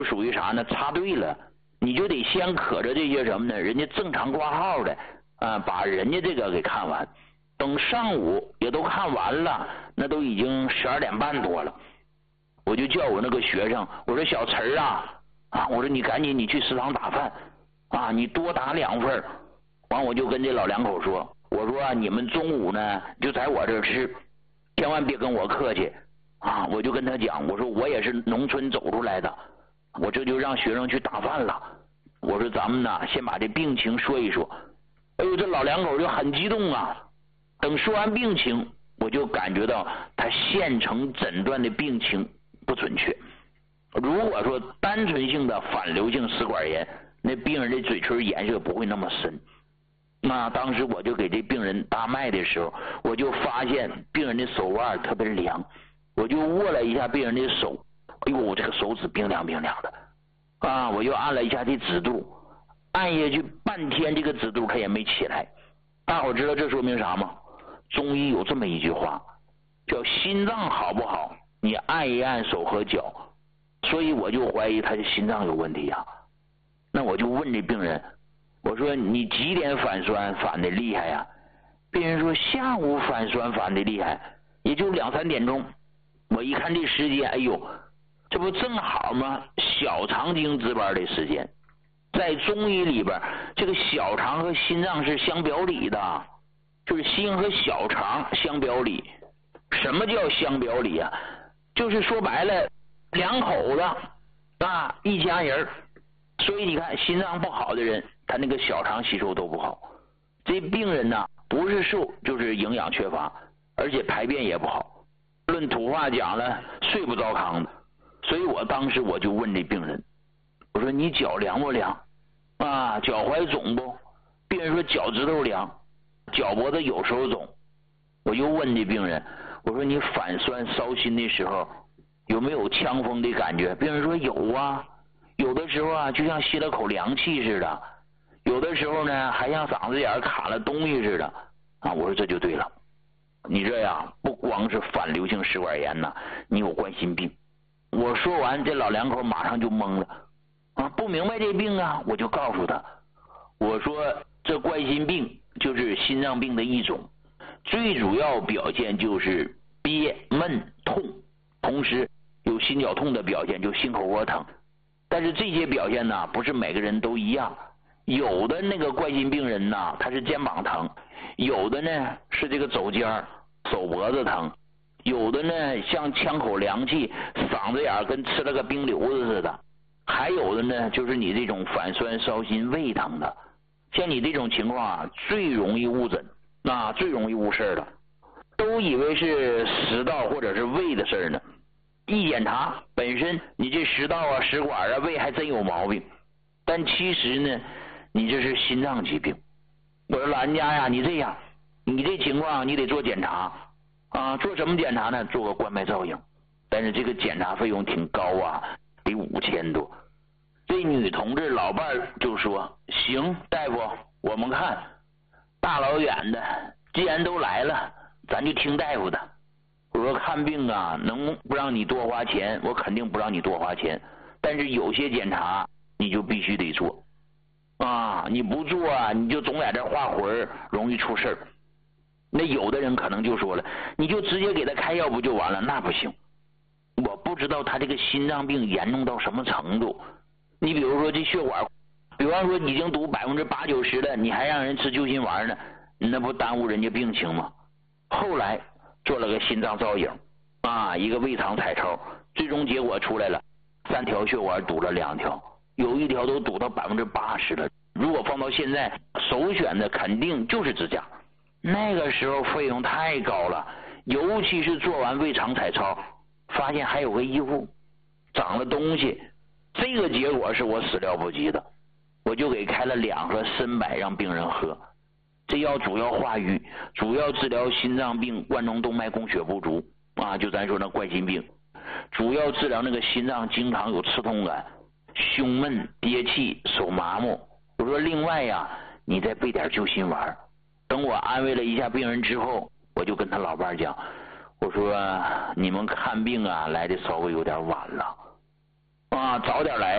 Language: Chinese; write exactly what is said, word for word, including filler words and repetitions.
属于啥呢？插队了，你就得先可着这些什么呢？人家正常挂号的啊，把人家这个给看完。等上午也都看完了，那都已经十二点半多了。我就叫我那个学生，我说小陈儿啊啊，我说你赶紧你去食堂打饭啊，你多打两份。完我就跟这老两口说，我说、啊、你们中午呢就在我这儿吃，千万别跟我客气啊！我就跟他讲，我说我也是农村走出来的，我这就让学生去打饭了。我说咱们呢先把这病情说一说。哎呦，这老两口就很激动啊。等说完病情，我就感觉到他现成诊断的病情不准确。如果说单纯性的反流性食管炎，那病人的嘴唇颜色不会那么深。那当时我就给这病人搭脉的时候，我就发现病人的手腕特别凉，我就握了一下病人的手，哎呦，这个手指冰凉冰凉的啊！我又按了一下这指肚，按下去半天，这个指肚它也没起来。大伙知道这说明啥吗？中医有这么一句话，叫心脏好不好，你按一按手和脚。所以我就怀疑他的心脏有问题啊。那我就问这病人，我说你几点反酸反的厉害呀？病人说下午反酸反的厉害，也就两三点钟。我一看这时间，哎呦，这不正好吗？小肠经值班的时间。在中医里边，这个小肠和心脏是相表里的，就是心和小肠相表里。什么叫相表里啊？就是说白了，两口子啊，一家人。所以你看，心脏不好的人，他那个小肠吸收都不好。这病人呢，不是瘦就是营养缺乏，而且排便也不好。论土话讲了，睡不着炕的。所以我当时我就问这病人，我说你脚凉不凉啊？脚踝肿不？病人说脚趾头凉，脚脖子有时候肿。我又问这病人，我说你反酸烧心的时候有没有呛风的感觉？病人说有啊，有的时候啊就像吸了口凉气似的，有的时候呢还像嗓子眼卡了东西似的啊。我说这就对了，你这样不光是反流性食管炎呐，你有冠心病。我说完，这老两口马上就懵了啊，不明白这病啊。我就告诉他，我说这冠心病就是心脏病的一种，最主要表现就是憋闷痛，同时有心绞痛的表现，就心口窝疼。但是这些表现呢，不是每个人都一样。有的那个冠心病人呢，他是肩膀疼；有的呢是这个肘尖、手脖子疼；有的呢像呛口凉气，嗓子眼跟吃了个冰瘤子似的；还有的呢就是你这种反酸烧心胃疼的。像你这种情况啊，最容易误诊，那最容易误事了，都以为是食道或者是胃的事呢。一检查，本身你这食道啊、食管啊、胃还真有毛病，但其实呢，你这是心脏疾病。我说老人家呀，你这样，你这情况你得做检查啊，做什么检查呢？做个冠脉造影，但是这个检查费用挺高啊，得五千多。这女同志老伴儿就说：“行，大夫，我们看，大老远的，既然都来了，咱就听大夫的。”我说看病啊，能不让你多花钱，我肯定不让你多花钱，但是有些检查你就必须得做啊，你不做啊，你就总在这画魂，容易出事儿。那有的人可能就说了，你就直接给他开药不就完了？那不行，我不知道他这个心脏病严重到什么程度。你比如说这血管，比方说已经堵百分之八九十了，你还让人吃救心丸呢，那不耽误人家病情吗？后来做了个心脏造影啊，一个胃肠彩超，最终结果出来了，三条血管堵了两条，有一条都堵到百分之八十了。如果放到现在，首选的肯定就是支架。那个时候费用太高了，尤其是做完胃肠彩超，发现还有个异物，长了东西，这个结果是我始料不及的。我就给开了两盒参柏让病人喝。这药主要化瘀，主要治疗心脏病、冠状动脉供血不足啊，就咱说那冠心病，主要治疗那个心脏经常有刺痛感、胸闷、憋气、手麻木。我说另外呀，你再备点救心丸。等我安慰了一下病人之后，我就跟他老伴讲，我说你们看病啊来的稍微有点晚了啊，早点来